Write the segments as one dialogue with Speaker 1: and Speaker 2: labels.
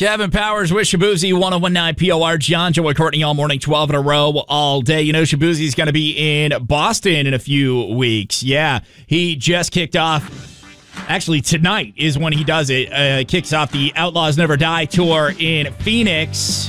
Speaker 1: Kevin Powers with Shabuzi, 101.9 POR. John, Joe, and Courtney all morning, 12 in a row, all day. You know, Shabuzi's going to be in Boston in a few weeks. Yeah, he just kicked off. Actually, tonight is when he does it. Kicks off the Outlaws Never Die tour in Phoenix.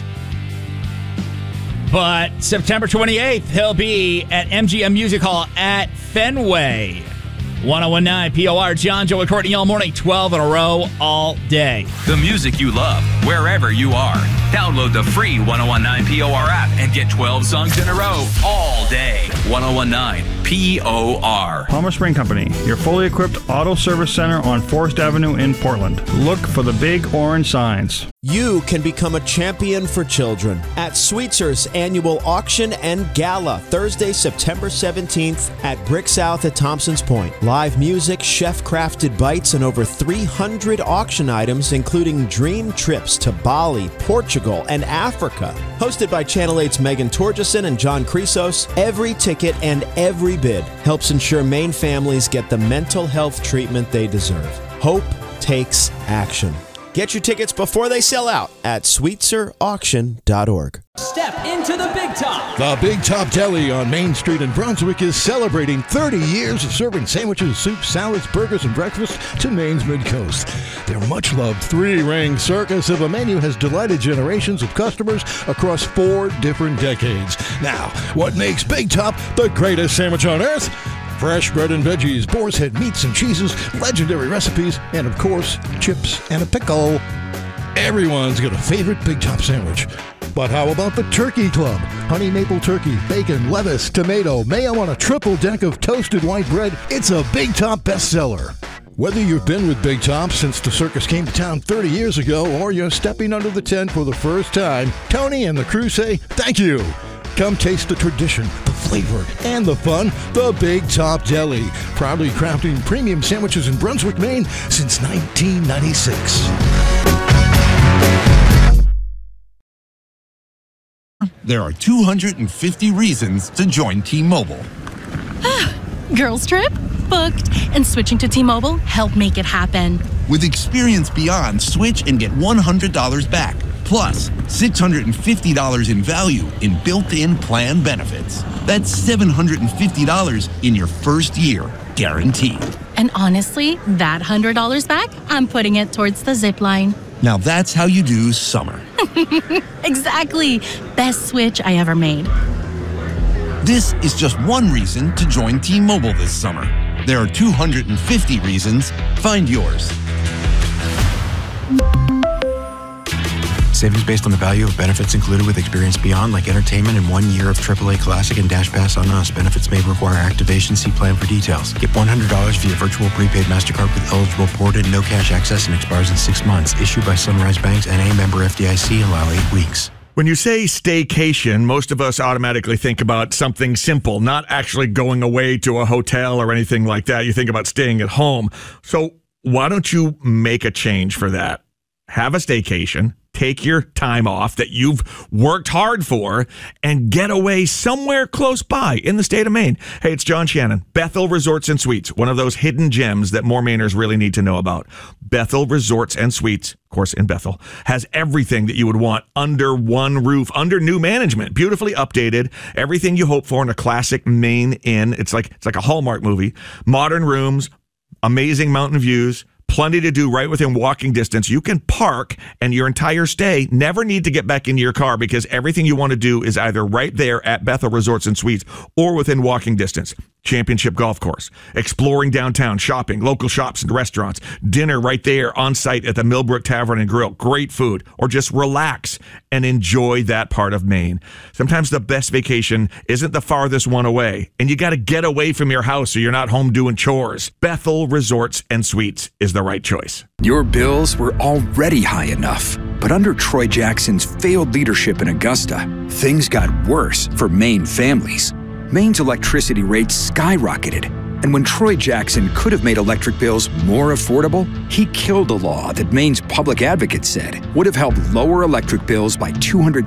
Speaker 1: But September 28th, he'll be at MGM Music Hall at Fenway. 101.9 POR, John, Joe, and Courtney all morning, 12 in a row, all day.
Speaker 2: The music you love, wherever you are. Download the free 101.9 POR app and get 12 songs in a row, all day. 101.9 POR.
Speaker 3: Palmer Spring Company, your fully equipped auto service center on Forest Avenue in Portland. Look for the big orange signs.
Speaker 4: You can become a champion for children at Sweetzer's annual auction and gala, Thursday, September 17th at Brick South at Thompson's Point. Live music, chef-crafted bites, and over 300 auction items, including dream trips to Bali, Portugal, and Africa. Hosted by Channel 8's Megan Torgeson and John Chrysos, every ticket and every bid helps ensure Maine families get the mental health treatment they deserve. Hope takes action. Get your tickets before they sell out at sweetzerauction.org.
Speaker 5: Step into the Big Top.
Speaker 6: The Big Top Deli on Main Street in Brunswick is celebrating 30 years of serving sandwiches, soups, salads, burgers, and breakfast to Maine's Mid-Coast. Their much-loved three-ring circus of a menu has delighted generations of customers across 4 different decades. Now, what makes Big Top the greatest sandwich on earth? Fresh bread and veggies, boar's head meats and cheeses, legendary recipes, and of course, chips and a pickle. Everyone's got a favorite Big Top sandwich. But how about the Turkey Club? Honey maple turkey, bacon, lettuce, tomato, mayo on a triple deck of toasted white bread. It's a Big Top bestseller. Whether you've been with Big Top since the circus came to town 30 years ago or you're stepping under the tent for the first time, Tony and the crew say thank you. Come taste the tradition, the flavor, and the fun. The Big Top Deli, proudly crafting premium sandwiches in Brunswick, Maine since 1996.
Speaker 7: There are 250 reasons to join T-Mobile.
Speaker 8: Girls trip? Booked. And switching to T-Mobile helped make it happen.
Speaker 7: With Experience Beyond, switch and get $100 back. Plus, $650 in value in built-in plan benefits. That's $750 in your first year, guaranteed.
Speaker 8: And honestly, that $100 back, I'm putting it towards the zip line.
Speaker 7: Now that's how you do summer.
Speaker 8: Exactly. Best switch I ever made.
Speaker 7: This is just one reason to join T-Mobile this summer. There are 250 reasons. Find yours.
Speaker 9: Savings based on the value of benefits included with Experience Beyond, like entertainment and 1 year of AAA Classic and Dash Pass on us. Benefits may require activation. See plan for details. Get $100 via virtual prepaid MasterCard with eligible ported, no cash access, and expires in 6 months. Issued by Sunrise Banks, N.A. member FDIC. Allow 8 weeks.
Speaker 10: When you say staycation, most of us automatically think about something simple, not actually going away to a hotel or anything like that. You think about staying at home. So why don't you make a change for that? Have a staycation. Take your time off that you've worked hard for and get away somewhere close by in the state of Maine. Hey, it's John Shannon. Bethel Resorts and Suites, one of those hidden gems that more Mainers really need to know about. Bethel Resorts and Suites, of course, in Bethel, has everything that you would want under one roof, under new management, beautifully updated, everything you hope for in a classic Maine inn. It's like a Hallmark movie. Modern rooms, amazing mountain views, plenty to do right within walking distance. You can park and your entire stay never need to get back into your car because everything you want to do is either right there at Bethel Resorts and Suites or within walking distance. Championship Golf Course, exploring downtown, shopping, local shops and restaurants, dinner right there on site at the Millbrook Tavern and Grill, great food, or just relax and enjoy that part of Maine. Sometimes the best vacation isn't the farthest one away, and you got to get away from your house so you're not home doing chores. Bethel Resorts and Suites is the right choice.
Speaker 11: Your bills were already high enough, but under Troy Jackson's failed leadership in Augusta, things got worse for Maine families. Maine's electricity rates skyrocketed, and when Troy Jackson could have made electric bills more affordable, he killed a law that Maine's public advocate said would have helped lower electric bills by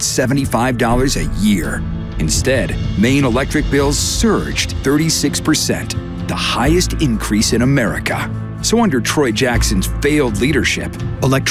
Speaker 11: $275 a year. Instead, Maine electric bills surged 36%, the highest increase in America. So under Troy Jackson's failed leadership,